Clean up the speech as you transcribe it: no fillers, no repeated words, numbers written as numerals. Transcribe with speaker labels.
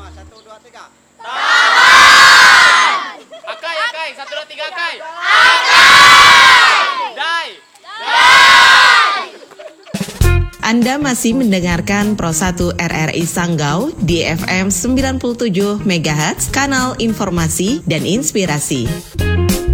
Speaker 1: Semua, 1, 2, 3.
Speaker 2: Akai, Akai, 1, 2, 3, Akai. Dai.
Speaker 3: Anda masih mendengarkan Pro 1 RRI Sanggau di FM 97 MHz, kanal informasi dan inspirasi.